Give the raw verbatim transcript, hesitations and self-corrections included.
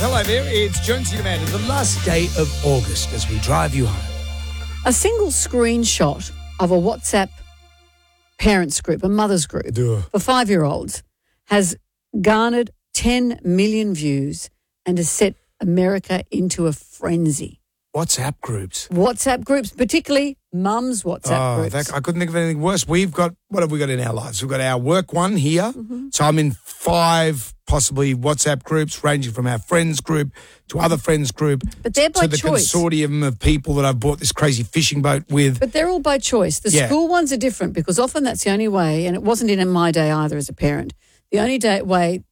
Hello there, it's Jonesy the Man. The last day of August as we drive you home. A single screenshot of a WhatsApp parents group, a mother's group Duh. for five-year-olds has garnered ten million views and has set America into a frenzy. WhatsApp groups. WhatsApp groups, particularly mums' WhatsApp Oh, groups. that, I couldn't think of anything worse. We've got, what have we got in our lives? We've got our work one here. Mm-hmm. So I'm in five possibly WhatsApp groups ranging from our friends group to other friends group But they're by to the choice. consortium of people that I've bought this crazy fishing boat with. But they're all by choice. The Yeah. school ones are different because often that's the only way, and it wasn't in my day either as a parent, the only day, way